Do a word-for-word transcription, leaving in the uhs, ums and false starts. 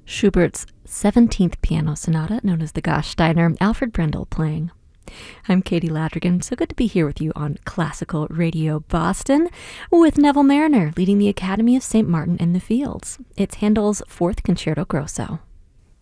Schubert's seventeenth Piano Sonata, known as the Gasteiner, Alfred Brendel playing. I'm Katie Ladrigan, so good to be here with you on Classical Radio Boston with Neville Marriner leading the Academy of Saint Martin in the Fields. It's Handel's Fourth Concerto Grosso.